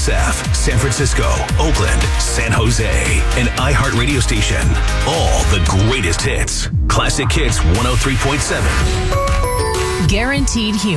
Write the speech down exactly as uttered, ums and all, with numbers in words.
S F, San Francisco, Oakland, San Jose, and iHeart Radio Station. All the greatest hits. Classic Hits one oh three point seven. Guaranteed humor.